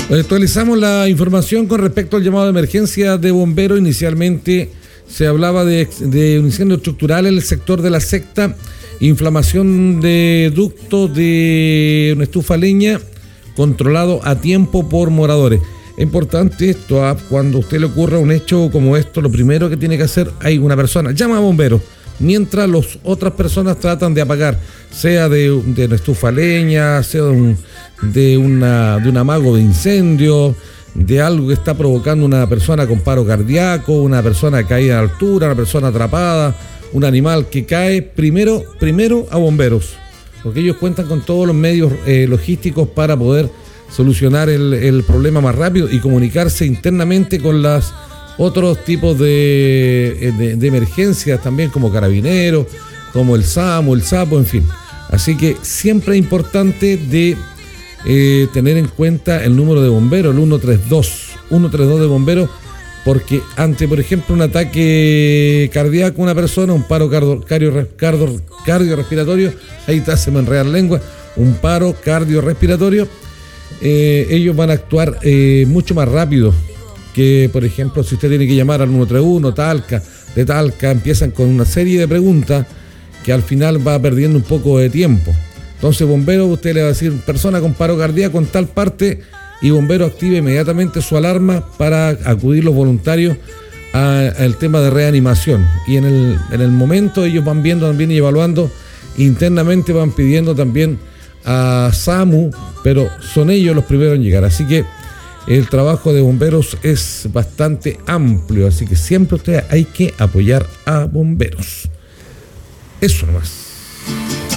Actualizamos la información con respecto al llamado de emergencia de bomberos. Inicialmente se hablaba de un incendio estructural en el sector de la secta, inflamación de ducto de una estufa a leña, controlado a tiempo por moradores. Es importante esto, cuando a usted le ocurra un hecho como esto, lo primero que tiene que hacer, hay una persona, llama a bomberos, mientras las otras personas tratan de apagar, sea de una estufa a leña, sea de un amago de incendio, de algo que está provocando una persona con paro cardíaco, una persona caída de altura, una persona atrapada, un animal que cae. Primero a bomberos, porque ellos cuentan con todos los medios logísticos para poder solucionar el problema más rápido y comunicarse internamente con las otros tipos de emergencias también, como carabineros, como el SAMU, el SAPO, en fin. Así que siempre es importante de tener en cuenta el número de bomberos, el 132 de bomberos, porque ante, por ejemplo, un ataque cardíaco a una persona, un paro cardiorrespiratorio, ahí está, se me enreda la lengua, un paro cardiorrespiratorio, ellos van a actuar mucho más rápido que, por ejemplo, si usted tiene que llamar al 131, de Talca, empiezan con una serie de preguntas que al final va perdiendo un poco de tiempo. Entonces, bombero, usted le va a decir, persona con paro cardíaco en tal parte, y bombero active inmediatamente su alarma para acudir los voluntarios al tema de reanimación. Y en el momento ellos van viendo también y evaluando, internamente van pidiendo también a SAMU, pero son ellos los primeros en llegar. Así que el trabajo de bomberos es bastante amplio, así que siempre usted hay que apoyar a bomberos. Eso nomás.